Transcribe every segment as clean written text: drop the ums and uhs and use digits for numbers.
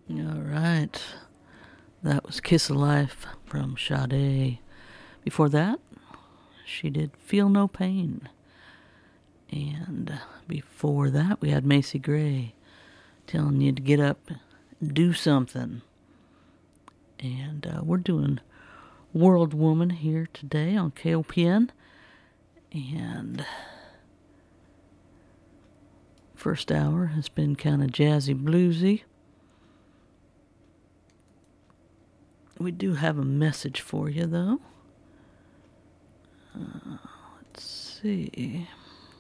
All right. That was Kiss of Life from Sade. Before that, she did Feel No Pain. And before that, we had Macy Gray telling you to get up, do something. And we're doing World Woman here today on KOPN. And first hour has been kind of jazzy bluesy. We do have a message for you, though. Let's see.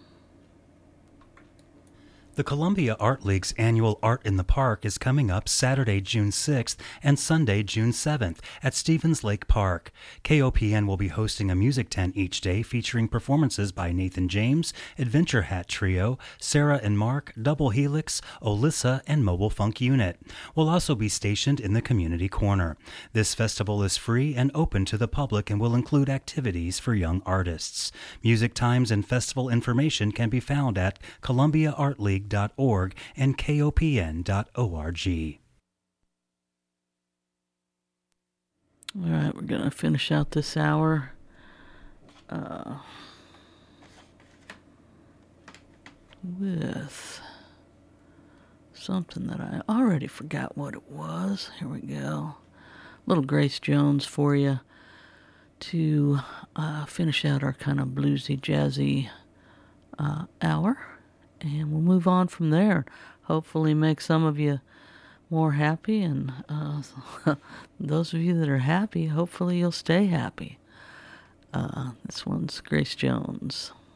The Columbia Art League's annual Art in the Park is coming up Saturday, June 6th and Sunday, June 7th at Stevens Lake Park. KOPN will be hosting a music tent each day featuring performances by Nathan James, Adventure Hat Trio, Sarah and Mark, Double Helix, Olissa, and Mobile Funk Unit. We'll also be stationed in the community corner. This festival is free and open to the public and will include activities for young artists. Music times and festival information can be found at columbiaartleague.org and KOPN.org. All right, we're going to finish out this hour. With something that I already forgot what it was. Here we go. Little Grace Jones for you to finish out our kind of bluesy, jazzy hour. And we'll move on from there. Hopefully make some of you more happy. And those of you that are happy, hopefully you'll stay happy. This one's Grace Jones.